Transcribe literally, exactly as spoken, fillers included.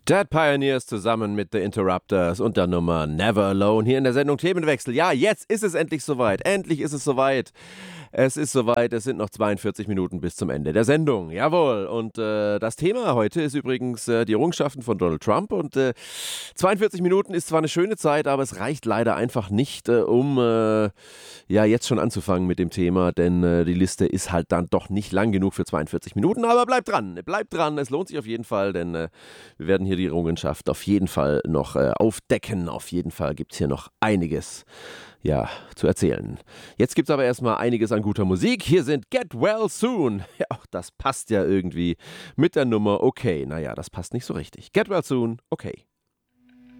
Dead Pioneers zusammen mit The Interrupters und der Nummer Never Alone hier in der Sendung Themenwechsel. Ja, jetzt ist es endlich soweit. Endlich ist es soweit. Es ist soweit. Es sind noch zweiundvierzig Minuten bis zum Ende der Sendung. Jawohl. Und äh, das Thema heute ist übrigens äh, die Errungenschaften von Donald Trump. Und äh, zweiundvierzig Minuten ist zwar eine schöne Zeit, aber es reicht leider einfach nicht, äh, um äh, ja jetzt schon anzufangen mit dem Thema, denn äh, die Liste ist halt dann doch nicht lang genug für zweiundvierzig Minuten. Aber bleibt dran. Bleibt dran. Es lohnt sich auf jeden Fall, denn äh, wir werden hier die Errungenschaft auf jeden Fall noch äh, aufdecken. Auf jeden Fall gibt es hier noch einiges ja, zu erzählen. Jetzt gibt es aber erstmal einiges an guter Musik. Hier sind Get Well Soon. Ja, auch das passt ja irgendwie mit der Nummer Okay. Naja, das passt nicht so richtig. Get Well Soon, okay.